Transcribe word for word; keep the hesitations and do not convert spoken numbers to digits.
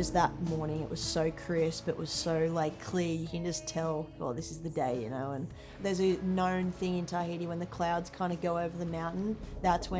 just that morning, it was so crisp, it was so like clear, you can just tell, well, this is the day, you know. And there's a known thing in Tahiti, when the clouds kind of go over the mountain, that's when